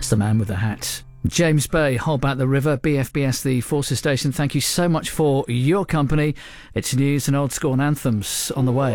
That's the man with the hat. James Bay, Hold Back the River, BFBS, the Forces Station. Thank you so much for your company. It's news and old school and anthems on the way.